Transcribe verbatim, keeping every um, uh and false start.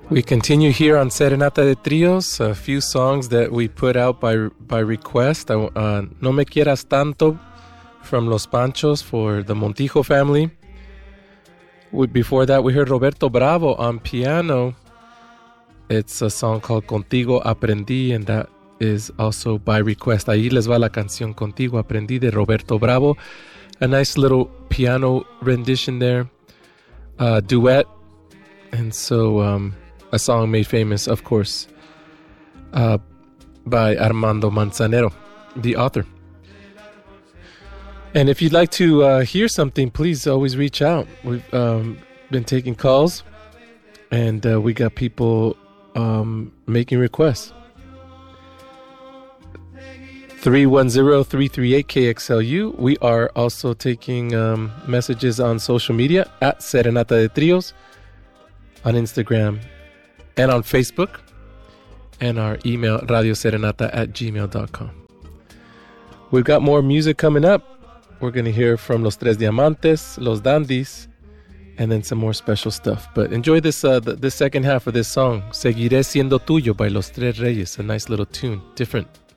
We continue here on Serenata de Trios, a few songs that we put out by by request. Uh, No Me Quieras Tanto from Los Panchos for the Montijo family. We, before that, we heard Roberto Bravo on piano. It's a song called Contigo Aprendí, and that is also by request. Ahí les va la canción Contigo Aprendí de Roberto Bravo. A nice little piano rendition there, uh, duet. And so um, a song made famous, of course, uh, by Armando Manzanero, the author. And if you'd like to uh, hear something, please always reach out. We've um, been taking calls, and uh, we got people um, making requests. three one zero, three three eight, K X L U. We are also taking um, messages on social media at Serenata de Trios on Instagram and on Facebook, and our email radioserenata at gmail dot com. We've got more music coming up. We're going to hear from Los Tres Diamantes, Los Dandis, and then some more special stuff. But enjoy this uh, the, the second half of this song, Seguiré Siendo Tuyo by Los Tres Reyes. A nice little tune, different.